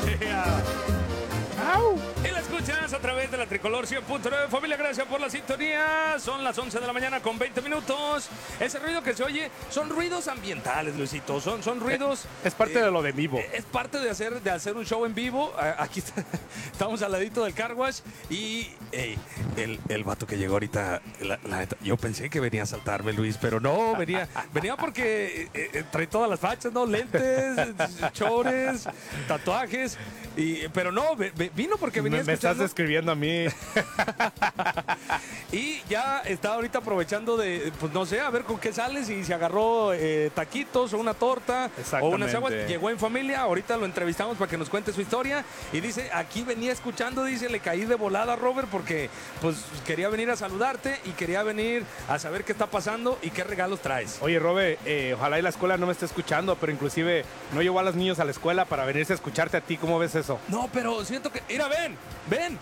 Yeah. Y la escuchas a través de la Tricolor 100.9. Familia, gracias por la sintonía. Son las 11 de la mañana con 20 minutos. Ese ruido que se oye son ruidos ambientales, Luisito. Son ruidos... Es parte de lo de vivo. Es parte de hacer un show en vivo. Aquí estamos al ladito del car wash. Y el vato que llegó ahorita, la neta, yo pensé que venía a saltarme, Luis, pero no, venía porque trae todas las fachas, ¿no? Lentes, chores, tatuajes. Pero no, vino porque venía Me estás escuchando. describiendo a mí. Y ya está ahorita aprovechando de, pues no sé, a ver con qué sales. Y se agarró taquitos o una torta o unas aguas. Llegó en familia, ahorita lo entrevistamos para que nos cuente su historia. Y dice, aquí venía escuchando, dice, le caí de volada, Robert, porque pues quería venir a saludarte y quería venir a saber qué está pasando y qué regalos traes. Oye, Robe, ojalá y la escuela no me esté escuchando, pero inclusive no llevó a los niños a la escuela para venirse a escucharte a ti. ¿Cómo ves eso? No, pero siento que... Mira, ven.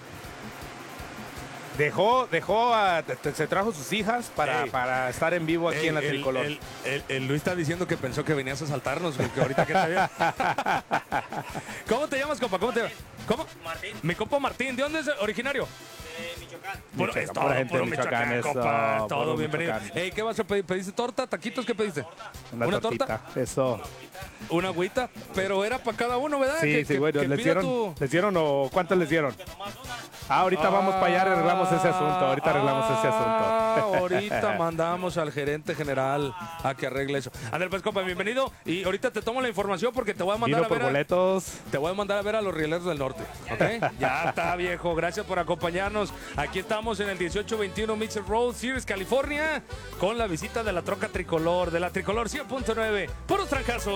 Se trajo sus hijas para estar en vivo aquí en la Tricolor. El Luis está diciendo que pensó que venías a saltarnos, que ahorita que te había... ¿Cómo te llamas, compa? ¿Cómo? Martín. Mi compa Martín. ¿De dónde es originario? Michoacán. Es todo, pura gente puro de Michoacán, Michoacán, eso, compa. Todo puro bienvenido. Michoacán. ¿Qué vas a pedir? ¿Pediste torta? ¿Taquitos? ¿Qué pediste? Una torta. Eso. Una agüita, pero era para cada uno, ¿verdad? Sí, bueno, que ¿les pida ¿les dieron o cuántas les dieron? Nomás una. Ahorita vamos para allá, arreglamos ese asunto. Ahorita mandamos al gerente general a que arregle eso. Andrés, pues, compa, bienvenido. Y ahorita te tomo la información porque te voy a mandar Vino a por ver boletos. te voy a mandar a ver a los Rieleros del Norte, ¿ok? Ya está, viejo. Gracias por acompañarnos. Aquí estamos en el 1821 Mitchell Road, Sears, California, con la visita de la troca Tricolor, de la Tricolor 100.9. Puros trancazos.